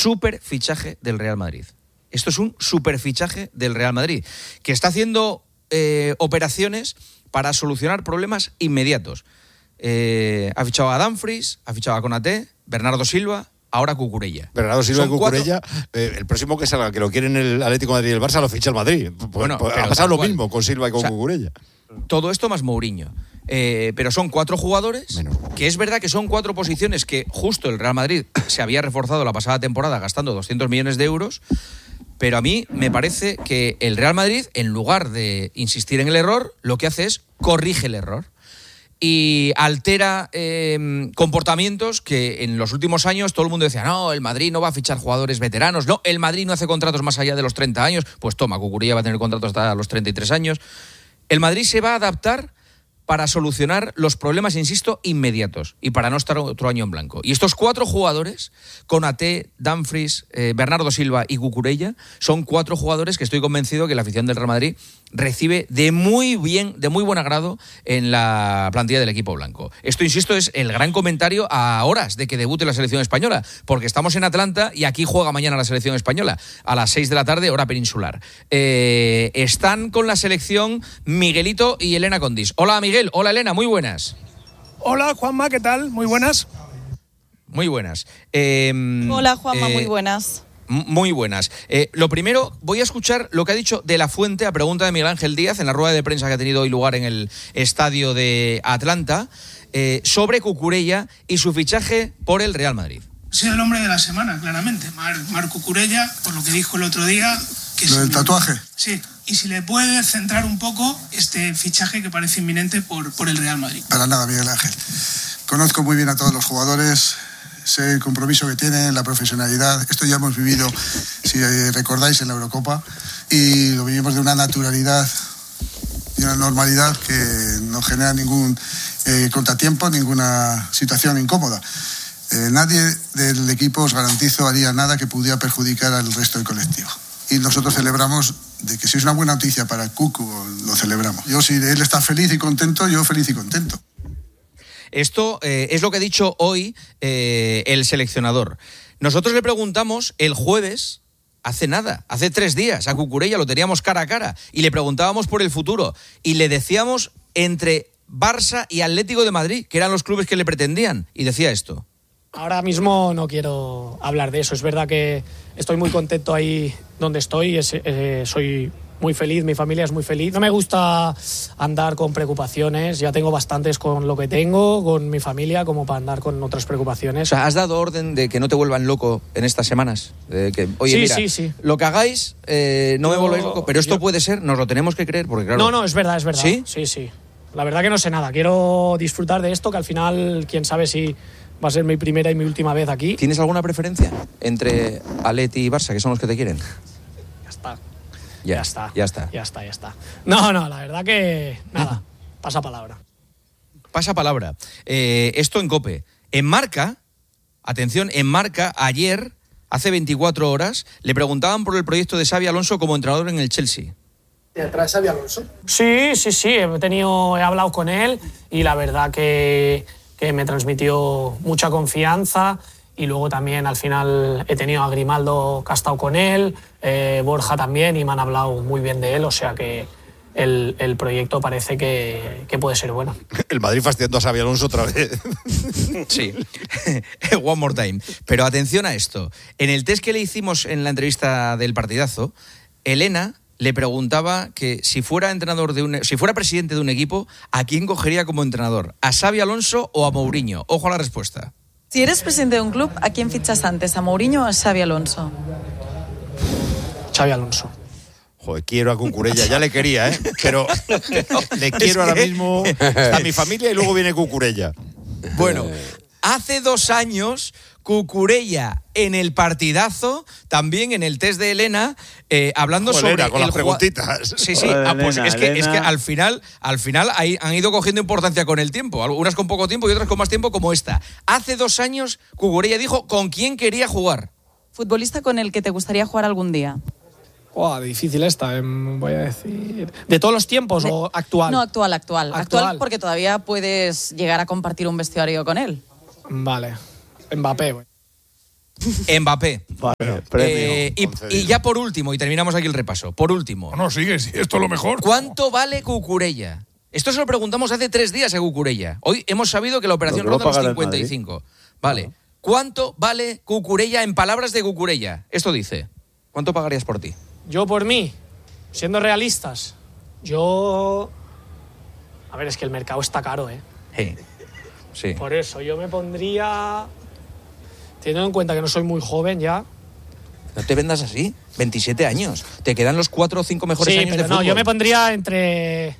súper fichaje del Real Madrid. Esto es un súper fichaje del Real Madrid, que está haciendo operaciones para solucionar problemas inmediatos. Ha fichado a Dumfries, ha fichado a Konaté, Bernardo Silva, ahora Cucurella. Bernardo Silva y Cucurella, el próximo que salga, que lo quieren el Atlético de Madrid y el Barça, lo ficha el Madrid. Bueno, ha pasado lo mismo con Silva y con Cucurella. Todo esto más Mourinho. Pero son 4 jugadores, que es verdad que son 4 posiciones que justo el Real Madrid se había reforzado la pasada temporada gastando 200 millones de euros, pero a mí me parece que el Real Madrid, en lugar de insistir en el error, lo que hace es corrige el error y altera comportamientos que en los últimos años todo el mundo decía, no, el Madrid no va a fichar jugadores veteranos, no, el Madrid no hace contratos más allá de los 30 años, pues toma, Cucurella va a tener contratos hasta los 33 años. El Madrid se va a adaptar para solucionar los problemas, insisto, inmediatos y para no estar otro año en blanco. Y estos 4 jugadores, Konaté, Dumfries, Bernardo Silva y Cucurella, son 4 jugadores que estoy convencido que la afición del Real Madrid recibe de muy buen agrado en la plantilla del equipo blanco. Esto, insisto, es el gran comentario a horas de que debute la selección española, porque estamos en Atlanta y aquí juega mañana la selección española, a las 6 de la tarde, hora peninsular. Están con la selección Miguelito y Elena Condis. Hola, Miguel. Hola, Elena. Muy buenas. Hola, Juanma. ¿Qué tal? Muy buenas. Muy buenas. Hola, Juanma. Muy buenas. Muy buenas. Lo primero, voy a escuchar lo que ha dicho De la Fuente a pregunta de Miguel Ángel Díaz en la rueda de prensa que ha tenido hoy lugar en el estadio de Atlanta sobre Cucurella y su fichaje por el Real Madrid. Ha sido el hombre de la semana, claramente. Marc Cucurella, por lo que dijo el otro día. Que ¿Lo del tatuaje? Sí. Y si le puede centrar un poco este fichaje que parece inminente por el Real Madrid. Para nada, Miguel Ángel. Conozco muy bien a todos los jugadores. Sé el compromiso que tienen, la profesionalidad. Esto ya hemos vivido, si recordáis, en la Eurocopa. Y lo vivimos de una naturalidad y una normalidad que no genera ningún contratiempo, ninguna situación incómoda. Nadie del equipo, os garantizo, haría nada que pudiera perjudicar al resto del colectivo. Y nosotros celebramos de que si es una buena noticia para el Cucu, lo celebramos. Yo, si él está feliz y contento, yo feliz y contento. Esto es lo que ha dicho hoy el seleccionador. Nosotros le preguntamos el jueves, hace 3 días, a Cucurella, lo teníamos cara a cara, y le preguntábamos por el futuro, y le decíamos entre Barça y Atlético de Madrid, que eran los clubes que le pretendían, y decía esto. Ahora mismo no quiero hablar de eso. Es verdad que estoy muy contento ahí donde estoy, soy muy feliz, mi familia es muy feliz. No me gusta andar con preocupaciones, ya tengo bastantes con lo que tengo, con mi familia, como para andar con otras preocupaciones. O sea, ¿has dado orden de que no te vuelvan loco en estas semanas? Que, oye, sí, mira, sí. Lo que hagáis, no me volváis loco, pero esto puede ser, nos lo tenemos que creer, porque claro... No, es verdad. ¿Sí? Sí. La verdad que no sé nada, quiero disfrutar de esto, que al final, quién sabe si va a ser mi primera y mi última vez aquí. ¿Tienes alguna preferencia entre Atleti y Barça, que son los que te quieren? Ya está. No, la verdad que nada, pasa palabra. Esto en COPE. En Marca, atención, ayer, hace 24 horas, le preguntaban por el proyecto de Xabi Alonso como entrenador en el Chelsea. ¿Te atrae Xabi Alonso? Sí, he hablado con él y la verdad que me transmitió mucha confianza. Y luego también al final he tenido a Grimaldo, que ha estado con él, Borja también, y me han hablado muy bien de él, o sea que el proyecto parece que puede ser bueno. El Madrid fastidiando a Xabi Alonso otra vez. Sí, one more time. Pero atención a esto. En el test que le hicimos en la entrevista del partidazo, Elena le preguntaba que si fuera presidente de un equipo, ¿a quién cogería como entrenador? ¿A Xabi Alonso o a Mourinho? Ojo a la respuesta. Si eres presidente de un club, ¿a quién fichas antes? ¿A Mourinho o a Xabi Alonso? Xabi Alonso. Joder, quiero a Cucurella, ya le quería, pero le quiero ahora mismo a mi familia y luego viene Cucurella. Bueno, hace 2 años, Cucurella en el partidazo, también en el test de Elena, hablando sobre... con las preguntitas. Sí. Pues es que al final han ido cogiendo importancia con el tiempo, unas con poco tiempo y otras con más tiempo, como esta. Hace 2 años, Cucurella dijo con quién quería jugar. ¿Futbolista con el que te gustaría jugar algún día? Difícil esta, voy a decir. ¿De todos los tiempos o actual? No, actual. Actual porque todavía puedes llegar a compartir un vestuario con él. Vale. Mbappé. Mbappé. Vale, premio. Y ya por último, y terminamos aquí el repaso, por último. No, sigue, si esto es lo mejor. ¿Cuánto vale Cucurella? Esto se lo preguntamos hace 3 días a Cucurella. Hoy hemos sabido que la operación ronda los 55. Vale. ¿Cuánto vale Cucurella en palabras de Cucurella? Esto dice. ¿Cuánto pagarías por ti? Yo por mí, siendo realistas, yo... A ver, es que el mercado está caro, ¿eh? Sí. Por eso, yo me pondría... Teniendo en cuenta que no soy muy joven ya... No te vendas así. 27 años. Te quedan los 4 o 5 mejores sí, años pero de fútbol. No, yo me pondría entre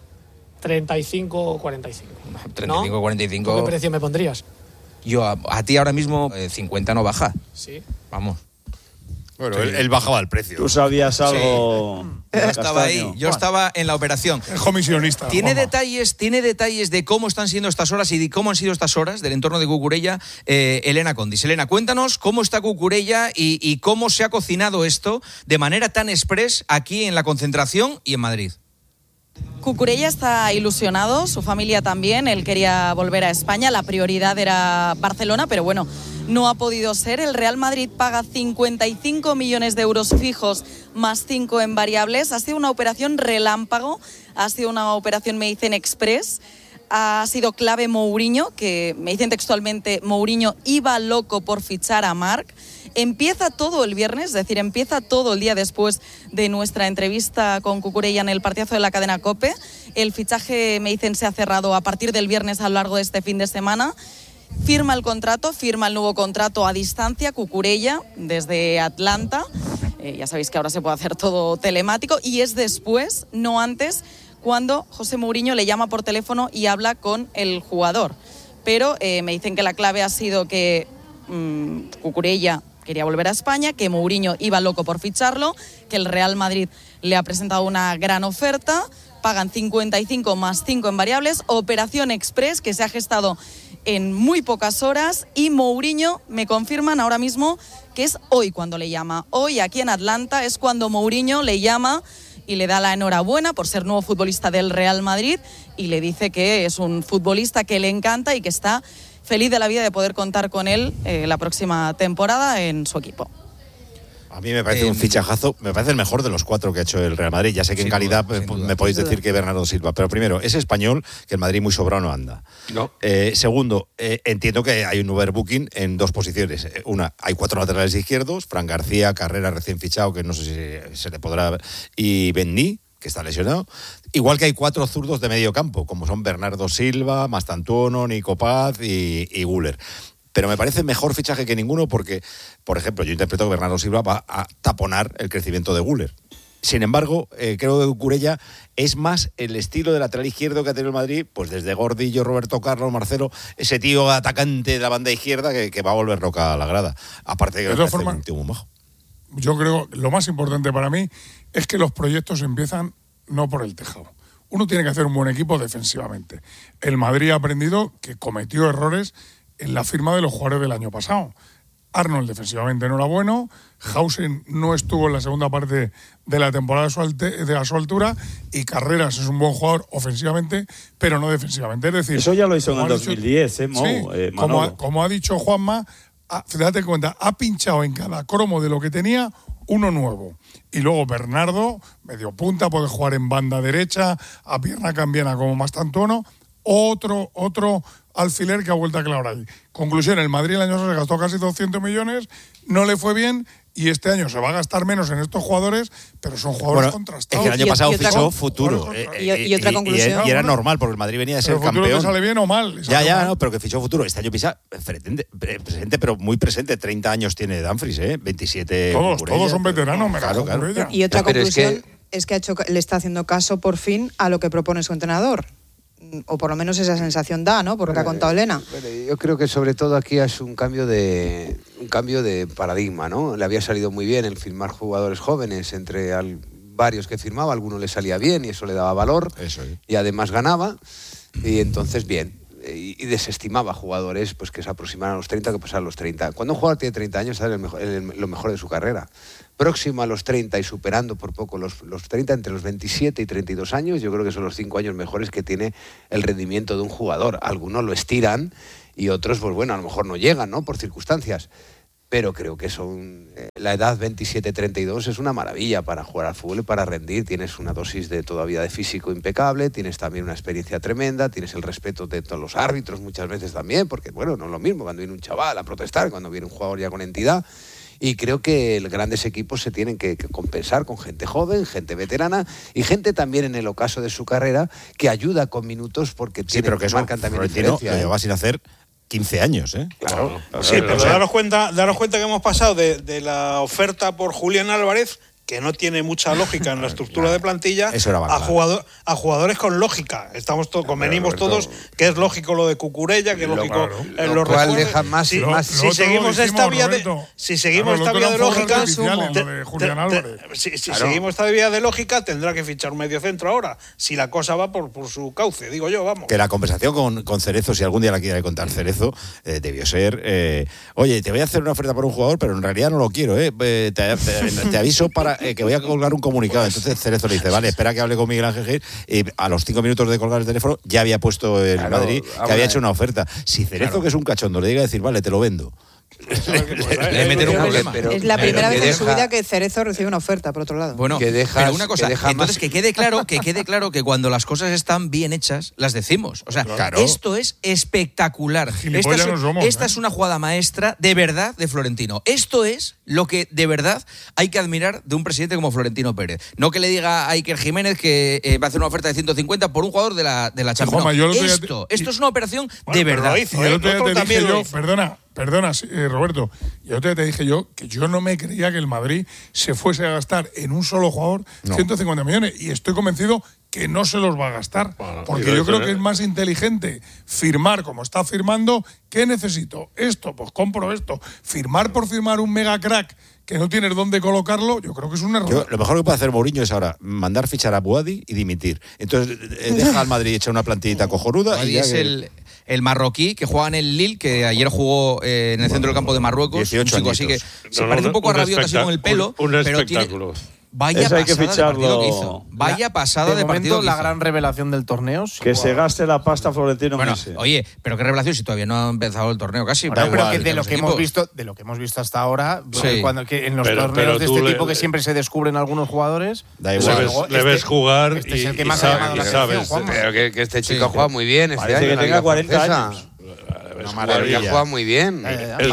35 o 45. 35 o 45. ¿Tú qué precio me pondrías? Yo a ti ahora mismo 50 no baja. Sí. Vamos. Bueno, él bajaba el precio. ¿Tú sabías algo? Yo estaba ahí, yo estaba en la operación. Es comisionista. Tiene detalles de cómo están siendo estas horas y de cómo han sido estas horas del entorno de Cucurella, Elena Condis. Elena, cuéntanos cómo está Cucurella y cómo se ha cocinado esto de manera tan express aquí en la concentración y en Madrid. Cucurella está ilusionado, su familia también, él quería volver a España, la prioridad era Barcelona, pero bueno, no ha podido ser. El Real Madrid paga 55 millones de euros fijos más 5 en variables. Ha sido una operación relámpago, ha sido una operación, me dicen, express. Ha sido clave Mourinho, que me dicen textualmente, Mourinho iba loco por fichar a Marc. Empieza todo el viernes, es decir, empieza todo el día después de nuestra entrevista con Cucurella en el partidazo de la cadena COPE. El fichaje, me dicen, se ha cerrado a partir del viernes a lo largo de este fin de semana. Firma el nuevo contrato a distancia, Cucurella, desde Atlanta. Ya sabéis que ahora se puede hacer todo telemático y es después, no antes, cuando José Mourinho le llama por teléfono y habla con el jugador. Pero me dicen que la clave ha sido que Cucurella quería volver a España, que Mourinho iba loco por ficharlo, que el Real Madrid le ha presentado una gran oferta, pagan 55 más 5 en variables, operación express que se ha gestado en muy pocas horas y Mourinho me confirman ahora mismo que es hoy cuando le llama. Hoy aquí en Atlanta es cuando Mourinho le llama y le da la enhorabuena por ser nuevo futbolista del Real Madrid y le dice que es un futbolista que le encanta y que está feliz de la vida de poder contar con él la próxima temporada en su equipo. A mí me parece un fichajazo, me parece el mejor de los 4 que ha hecho el Real Madrid. Ya sé que en calidad me podéis decir que Bernardo Silva, pero primero, es español, que el Madrid muy sobrado no anda. No. Segundo, entiendo que hay un overbooking en 2 posiciones. Una, hay 4 laterales izquierdos, Fran García, Carrera recién fichado, que no sé si se le podrá, y Benny, que está lesionado. Igual que hay 4 zurdos de medio campo, como son Bernardo Silva, Mastantuono, Nico Paz y Güler. Pero me parece mejor fichaje que ninguno porque, por ejemplo, yo interpreto que Bernardo Silva va a taponar el crecimiento de Güler. Sin embargo, creo que Cucurella es más el estilo de lateral izquierdo que ha tenido el Madrid, pues desde Gordillo, Roberto Carlos, Marcelo, ese tío atacante de la banda izquierda que va a volver loca a la grada. Aparte de que todas formas, un tío muy majo. Yo creo que lo más importante para mí es que los proyectos empiezan no por el tejado. Uno tiene que hacer un buen equipo defensivamente. El Madrid ha aprendido que cometió errores en la firma de los jugadores del año pasado. Arnold defensivamente no era bueno, Hausen no estuvo en la segunda parte de la temporada a su altura y Carreras es un buen jugador ofensivamente, pero no defensivamente. Es decir, eso ya lo hizo en el 2010, Mo, sí, como ha dicho Juanma, date cuenta, ha pinchado en cada cromo de lo que tenía uno nuevo. Y luego Bernardo, medio punta, puede jugar en banda derecha, a pierna cambiana como Mastantuono, otro alfiler que ha vuelto a clavar ahí. Conclusión, el Madrid el año pasado se gastó casi 200 millones, no le fue bien y este año se va a gastar menos en estos jugadores, pero son jugadores contrastados. Es que el año pasado fichó futuro. Y otra conclusión. Y era normal, porque el Madrid venía de ser campeón. ¿Futuro te sale bien o mal? No, pero que fichó futuro. Este año pisa presente, pero muy presente. 30 años tiene Dumfries, 27. Todos son veteranos, claro. Y otra conclusión es que le está haciendo caso por fin a lo que propone su entrenador. O por lo menos esa sensación da, ¿no? Por lo que ha contado Elena. Yo creo que sobre todo aquí es un cambio de paradigma, ¿no? Le había salido muy bien el firmar jugadores jóvenes entre varios que firmaba, a alguno le salía bien y eso le daba valor. Eso es. Y además ganaba y entonces bien. Y desestimaba jugadores pues que se aproximaran a los 30 que pasaran los 30. Cuando un jugador tiene 30 años está en lo mejor de su carrera. Próximo a los 30 y superando por poco los 30, entre los 27 y 32 años, yo creo que son los 5 años mejores que tiene el rendimiento de un jugador. Algunos lo estiran y otros, pues bueno, a lo mejor no llegan, ¿no? Por circunstancias. pero creo que la edad 27-32 es una maravilla para jugar al fútbol y para rendir. Tienes una dosis todavía de físico impecable, tienes también una experiencia tremenda, tienes el respeto de todos los árbitros muchas veces también, porque bueno, no es lo mismo cuando viene un chaval a protestar, cuando viene un jugador ya con entidad. Y creo que los grandes equipos se tienen que compensar con gente joven, gente veterana y gente también en el ocaso de su carrera que ayuda con minutos porque pero que marcan también diferencia. Lo lleva sin hacer 15 años, ¿eh? Claro. Sí, pero daros cuenta que hemos pasado de la oferta por Julián Álvarez, que no tiene mucha lógica en la estructura de plantilla, a jugadores con lógica. Convenimos todos que es lógico lo de Cucurella, que es lógico los refuerzos. Deja más, si seguimos esta vía de lógica, seguimos esta vía de lógica, tendrá que fichar un mediocentro ahora, si la cosa va por su cauce, digo yo, vamos. Que la conversación con Cerezo, si algún día la quiere contar Cerezo, debió ser, oye, te voy a hacer una oferta por un jugador, pero en realidad no lo quiero, te aviso para que voy a colgar un comunicado. Entonces Cerezo le dice, vale, espera que hable con Miguel Ángel Gil, y a los 5 minutos de colgar el teléfono ya había puesto el Madrid, que había hecho una oferta. Si Cerezo, que es un cachondo, le llega a decir, vale, te lo vendo, le meten un problema. Es la primera vez en su vida que Cerezo recibe una oferta, por otro lado. Bueno, pero una cosa, entonces que quede claro que cuando las cosas están bien hechas, las decimos. O sea, esto es espectacular. Esta es una jugada maestra de verdad de Florentino. Esto es lo que de verdad hay que admirar de un presidente como Florentino Pérez. No que le diga a Iker Jiménez que va a hacer una oferta de 150 por un jugador de la Champions. Esto es una operación de verdad. Perdona, Roberto, y otro día te dije yo que yo no me creía que el Madrid se fuese a gastar en un solo jugador 150 millones, y estoy convencido que no se los va a gastar, porque yo creo que es más inteligente firmar como está firmando. ¿Qué necesito? Esto, pues compro esto. Firmar por firmar un mega crack que no tienes dónde colocarlo, yo creo que es un error. Lo mejor que puede hacer Mourinho es ahora mandar fichar a Boadi y dimitir. Entonces deja al Madrid echar una plantillita cojonuda. Boadi es el marroquí que juega en el Lille, que ayer jugó en el centro del campo de Marruecos. 18 años. Así que se parece un poco a Rabiot así con el pelo. Un espectáculo. Vaya pasada de partido que hizo. Vaya pasada de partido que hizo. La gran revelación del torneo. Que se gaste la pasta Florentino. Bueno, oye, pero qué revelación si todavía no ha empezado el torneo casi. Pero que de lo que hemos visto hasta ahora, que en los torneos de este tipo que siempre se descubren algunos jugadores, da igual. Le ves jugar este es el que más ha llamado la atención. Pero que este chico juega muy bien este año. Que tenga 40 años. Ya juega muy bien.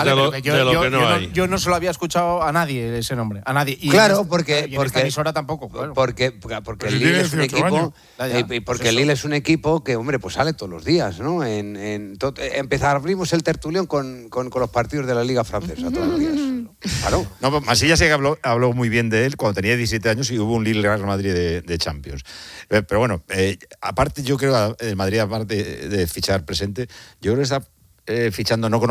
Yo no se lo había escuchado a nadie ese nombre. A nadie. Claro, porque esta emisora tampoco. Claro. Porque el Lille es un equipo. Porque el Lille es un equipo que, hombre, pues sale todos los días, ¿no? Abrimos el tertulión con los partidos de la Liga Francesa todos los días. Claro. No, Masilla sí que habló muy bien de él cuando tenía 17 años y hubo un Lille Real Madrid de Champions. Pero bueno, aparte, yo creo, el Madrid, aparte de fichar presente, yo creo que está fichando no con